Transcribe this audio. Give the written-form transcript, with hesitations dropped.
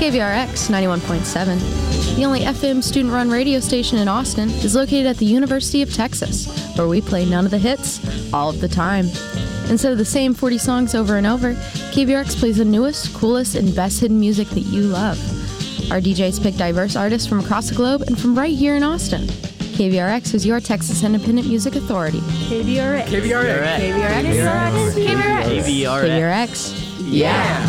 KVRX 91.7, the only FM student-run radio station in Austin, is located at the University of Texas, where we play none of the hits, all of the time. Instead of the same 40 songs over and over, KVRX plays the newest, coolest, and best hidden music that you love. Our DJs pick diverse artists from across the globe and from right here in Austin. KVRX is your Texas Independent Music Authority. KVRX. KVRX. KVRX. KVRX. KVRX. KVRX. Yeah.